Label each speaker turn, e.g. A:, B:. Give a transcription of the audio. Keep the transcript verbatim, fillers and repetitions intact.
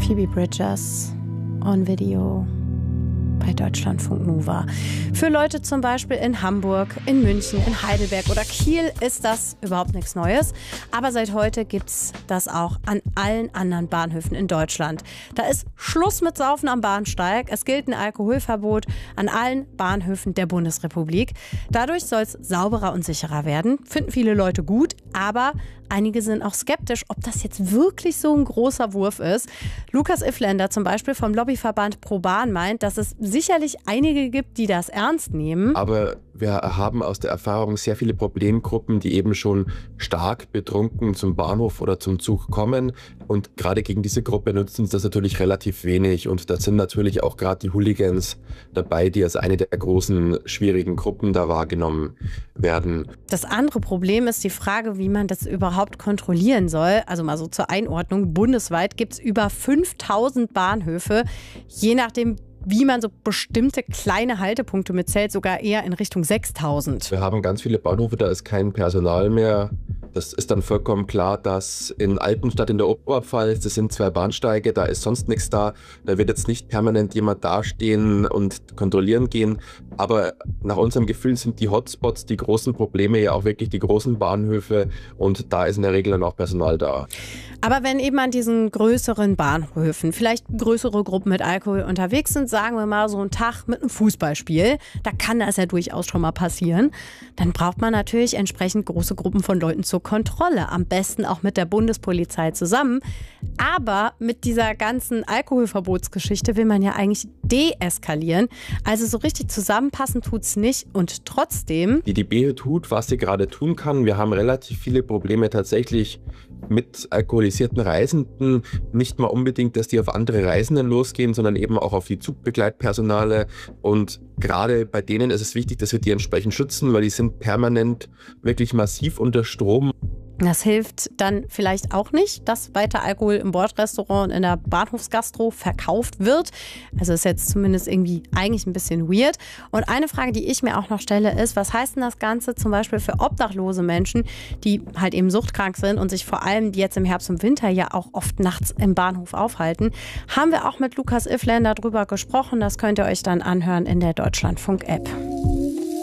A: Phoebe Bridgers on Video bei Deutschlandfunk Nova. Für Leute zum Beispiel in Hamburg, in München, in Heidelberg oder Kiel ist das überhaupt nichts Neues. Aber seit heute gibt's das auch an allen anderen Bahnhöfen in Deutschland. Da ist Schluss mit Saufen am Bahnsteig. Es gilt ein Alkoholverbot an allen Bahnhöfen der Bundesrepublik. Dadurch soll es sauberer und sicherer werden. Finden viele Leute gut, aber einige sind auch skeptisch, ob das jetzt wirklich so ein großer Wurf ist. Lukas Iffländer zum Beispiel vom Lobbyverband Pro Bahn meint, dass es sicherlich einige gibt, die das ernst nehmen.
B: Aber wir haben aus der Erfahrung sehr viele Problemgruppen, die eben schon stark betrunken zum Bahnhof oder zum Zug kommen. Und gerade gegen diese Gruppe nützt uns das natürlich relativ wenig. Und da sind natürlich auch gerade die Hooligans dabei, die als eine der großen, schwierigen Gruppen da wahrgenommen werden.
A: Das andere Problem ist die Frage, wie man das überhaupt kontrollieren soll. Also mal so zur Einordnung. Bundesweit gibt es über fünftausend Bahnhöfe. Je nachdem, wie man so bestimmte kleine Haltepunkte mitzählt, sogar eher in Richtung sechstausend.
B: Wir haben ganz viele Bahnhöfe, da ist kein Personal mehr. Das ist dann vollkommen klar, dass in Alpenstadt in der Oberpfalz, das sind zwei Bahnsteige, da ist sonst nichts da. Da wird jetzt nicht permanent jemand dastehen und kontrollieren gehen. Aber nach unserem Gefühl sind die Hotspots, die großen Probleme ja auch wirklich die großen Bahnhöfe. Und da ist in der Regel dann auch Personal da.
A: Aber wenn eben an diesen größeren Bahnhöfen vielleicht größere Gruppen mit Alkohol unterwegs sind, sagen wir mal so einen Tag mit einem Fußballspiel, da kann das ja durchaus schon mal passieren, dann braucht man natürlich entsprechend große Gruppen von Leuten zur Kontrolle. Am besten auch mit der Bundespolizei zusammen. Aber mit dieser ganzen Alkoholverbotsgeschichte will man ja eigentlich deeskalieren. Also so richtig zusammenpassen tut's nicht. Und trotzdem...
B: Die D B tut, was sie gerade tun kann. Wir haben relativ viele Probleme tatsächlich mit alkoholisierten Reisenden. Nicht mal unbedingt, dass die auf andere Reisenden losgehen, sondern eben auch auf die Zugbegleitpersonale. Und gerade bei denen ist es wichtig, dass wir die entsprechend schützen, weil die sind permanent wirklich massiv unter Strom.
A: Das hilft dann vielleicht auch nicht, dass weiter Alkohol im Bordrestaurant und in der Bahnhofsgastro verkauft wird. Also ist jetzt zumindest irgendwie eigentlich ein bisschen weird. Und eine Frage, die ich mir auch noch stelle, ist, was heißt denn das Ganze zum Beispiel für obdachlose Menschen, die halt eben suchtkrank sind und sich vor allem jetzt im Herbst und Winter ja auch oft nachts im Bahnhof aufhalten? Haben wir auch mit Lukas Iffländer drüber gesprochen. Das könnt ihr euch dann anhören in der Deutschlandfunk-App.